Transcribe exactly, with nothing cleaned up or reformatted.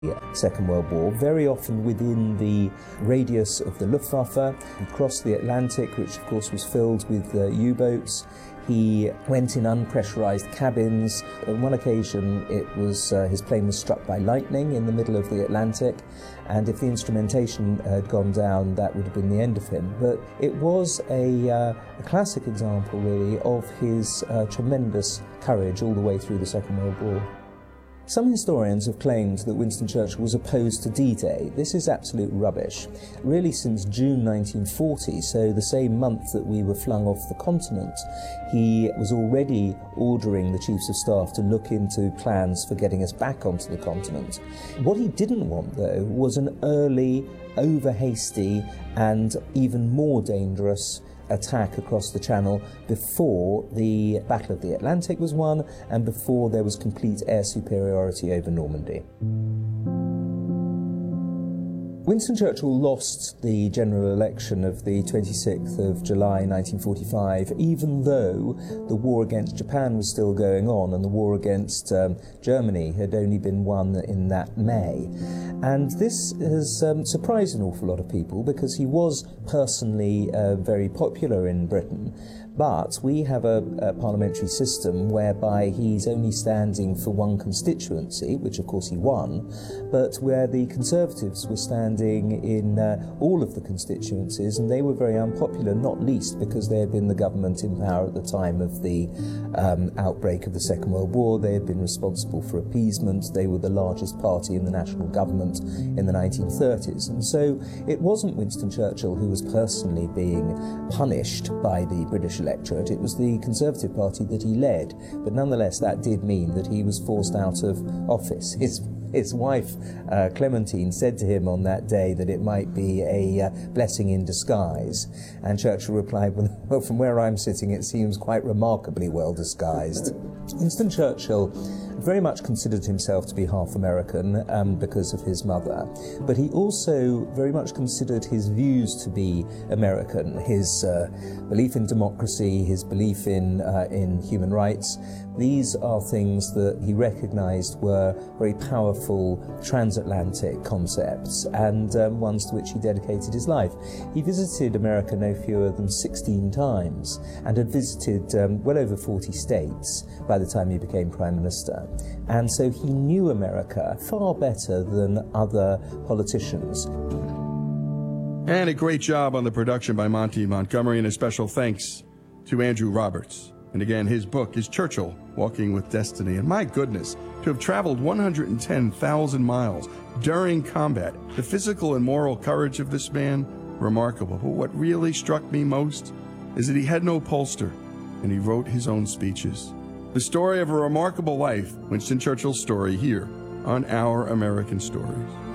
Second World War, very often within the radius of the Luftwaffe. He crossed the Atlantic, which of course was filled with uh, U-boats. He went in unpressurized cabins. On one occasion, it was uh, his plane was struck by lightning in the middle of the Atlantic, and if the instrumentation had gone down, that would have been the end of him. But it was a, uh, a classic example, really, of his uh, tremendous courage all the way through the Second World War. Some historians have claimed that Winston Churchill was opposed to D-Day. This is absolute rubbish. Really, since June nineteen forty, so the same month that we were flung off the continent, he was already ordering the chiefs of staff to look into plans for getting us back onto the continent. What he didn't want, though, was an early, over-hasty and even more dangerous attack across the Channel before the Battle of the Atlantic was won and before there was complete air superiority over Normandy. Winston Churchill lost the general election of the twenty-sixth of July nineteen forty-five, even though the war against Japan was still going on and the war against um, Germany had only been won in that May. And this has um, surprised an awful lot of people because he was personally uh, very popular in Britain. But we have a, a parliamentary system whereby he's only standing for one constituency, which of course he won, but where the Conservatives were standing in uh, all of the constituencies, and they were very unpopular, not least because they had been the government in power at the time of the um, outbreak of the Second World War. They had been responsible for appeasement. They were the largest party in the national government in the nineteen thirties. And so it wasn't Winston Churchill who was personally being punished by the British electorate. It was the Conservative Party that he led, but nonetheless that did mean that he was forced out of office. His His wife, uh, Clementine, said to him on that day that it might be a uh, blessing in disguise, and Churchill replied, well, from where I'm sitting, it seems quite remarkably well disguised. Winston Churchill very much considered himself to be half American um, because of his mother, but he also very much considered his views to be American, his uh, belief in democracy, his belief in, uh, in human rights. These are things that he recognized were very powerful transatlantic concepts and um, ones to which he dedicated his life. He visited America no fewer than sixteen times and had visited um, well over forty states by the time he became Prime Minister. And so he knew America far better than other politicians. And a great job on the production by Monty Montgomery, and a special thanks to Andrew Roberts. And again, his book is Churchill, Walking with Destiny. And my goodness, to have traveled one hundred ten thousand miles during combat, the physical and moral courage of this man, remarkable. But what really struck me most is that he had no pollster, and he wrote his own speeches. The story of a remarkable life, Winston Churchill's story, here on Our American Stories.